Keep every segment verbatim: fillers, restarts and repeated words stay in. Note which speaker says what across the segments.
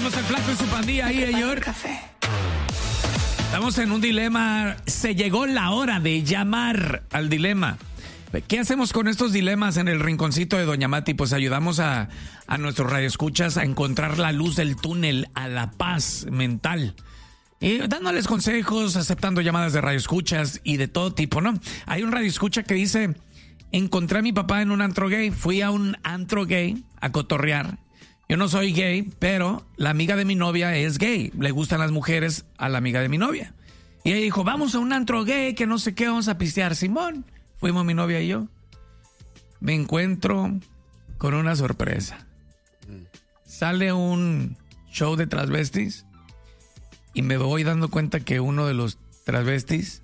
Speaker 1: Somos el Flaco y su pandilla ahí, señor. Estamos en un dilema. Se llegó la hora de llamar al dilema. ¿Qué hacemos con estos dilemas en el rinconcito de Doña Mati? Pues ayudamos a, a nuestros radioescuchas a encontrar la luz del túnel, a la paz mental. Y dándoles consejos, aceptando llamadas de radioescuchas y de todo tipo, ¿no? Hay un radioescucha que dice: encontré a mi papá en un antro gay. Fui a un antro gay a cotorrear. Yo no soy gay, pero la amiga de mi novia es gay. Le gustan las mujeres a la amiga de mi novia. Y ella dijo: vamos a un antro gay, que no sé qué, vamos a pistear. Simón. Fuimos mi novia y yo. Me encuentro con una sorpresa. Sale un show de transvestis y me voy dando cuenta que uno de los transvestis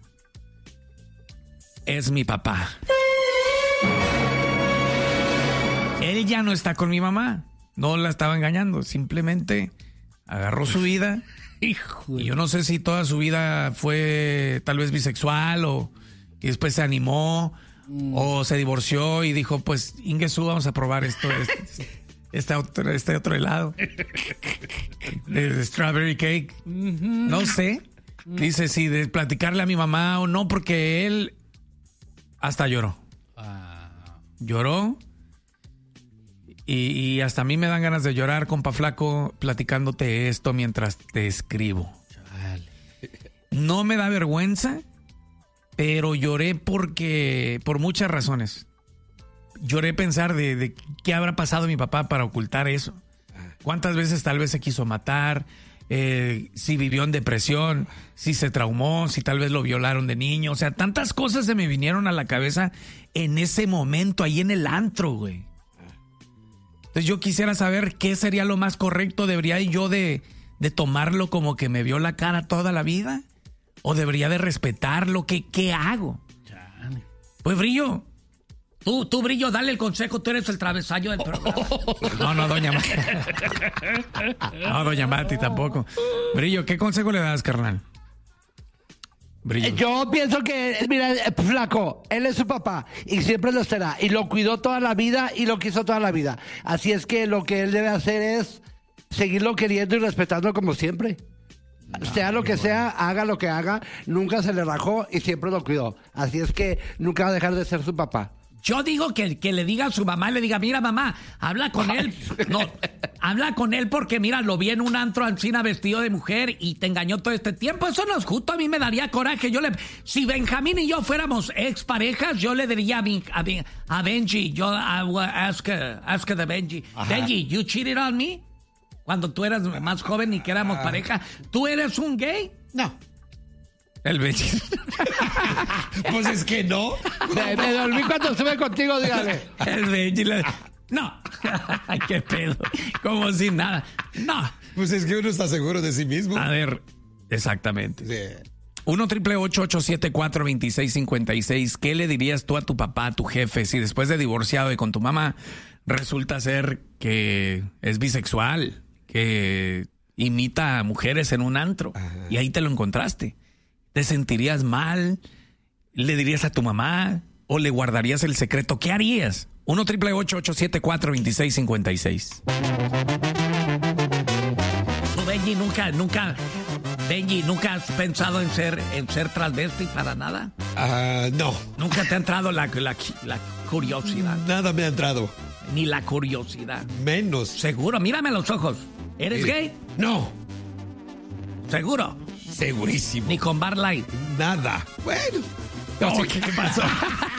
Speaker 1: es mi papá. Él ya no está con mi mamá. No la estaba engañando. Simplemente agarró su vida.
Speaker 2: Hijo.
Speaker 1: Y yo no sé si toda su vida fue tal vez bisexual o... y después se animó mm. o se divorció y dijo: pues, Ingesu, vamos a probar esto, este, este, otro, este otro helado de, de strawberry cake. Mm-hmm. No sé. Dice si de platicarle a mi mamá o no, porque él hasta lloró. Ah. Lloró y, y hasta a mí me dan ganas de llorar, compa Flaco, platicándote esto mientras te escribo. Chale. No me da vergüenza, pero lloré porque, por muchas razones. Lloré pensar de, de qué habrá pasado mi papá para ocultar eso. Cuántas veces tal vez se quiso matar, eh, si vivió en depresión, si se traumó, si tal vez lo violaron de niño. O sea, tantas cosas se me vinieron a la cabeza en ese momento, ahí en el antro, güey. Entonces yo quisiera saber qué sería lo más correcto. ¿Debería yo de, de tomarlo como que me vio la cara toda la vida? ¿O debería de respetarlo? ¿Qué, qué hago? Chale. Pues, Brillo, tú, tú, Brillo, dale el consejo. Tú eres el travesaño del programa. No, no, Doña Mati. No, Doña Mati tampoco. Brillo, ¿qué consejo le das, carnal? Brillo.
Speaker 2: Yo pienso que, mira, Flaco, él es su papá y siempre lo será. Y lo cuidó toda la vida y lo quiso toda la vida. Así es que lo que él debe hacer es seguirlo queriendo y respetando como siempre. No, sea lo que bueno. sea, haga lo que haga, nunca se le rajó y siempre lo cuidó. Así es que nunca va a dejar de ser su papá.
Speaker 1: Yo digo que, que le diga a su mamá, le diga: mira, mamá, habla con él. No, habla con él porque, mira, lo vi en un antro ancina vestido de mujer y te engañó todo este tiempo. Eso no es justo, a mí me daría coraje. Yo le, si Benjamín y yo fuéramos exparejas, yo le diría a, mi, a, mi, a Benji, yo I will ask, ask the Benji, Ajá. Benji, you cheated on me? Cuando tú eras más joven y que éramos ah. pareja, ¿tú eres un gay?
Speaker 2: No.
Speaker 1: El Benji.
Speaker 3: Pues es que no.
Speaker 2: Me, me dormí cuando estuve contigo, dígale.
Speaker 1: El Benji. Le... No. Qué pedo. Como si nada. No.
Speaker 3: Pues es que uno está seguro de sí mismo.
Speaker 1: A ver, exactamente.
Speaker 3: Sí.
Speaker 1: uno triple ocho ocho siete cuatro dos seis cinco seis. ¿Qué le dirías tú a tu papá, a tu jefe, si después de divorciado y con tu mamá resulta ser que es bisexual, que imita a mujeres en un antro? Ajá. Y ahí te lo encontraste? ¿Te sentirías mal? ¿Le dirías a tu mamá? ¿O le guardarías el secreto? ¿Qué harías? uno triple ocho ocho siete cuatro dos seis cinco seis. ¿Tú, Benji, nunca, nunca, Benji, nunca has pensado en ser, en ser transvesti para nada?
Speaker 3: Ah, uh, no.
Speaker 1: ¿Nunca te ha entrado la, la, la curiosidad?
Speaker 3: Nada me ha entrado.
Speaker 1: Ni la curiosidad.
Speaker 3: Menos.
Speaker 1: ¿Seguro? Mírame a los ojos. ¿Eres
Speaker 3: Mire.
Speaker 1: gay?
Speaker 3: No.
Speaker 1: ¿Seguro?
Speaker 3: Segurísimo.
Speaker 1: Ni con Bar Light.
Speaker 3: Nada. Bueno.
Speaker 1: No, ¿qué pasó?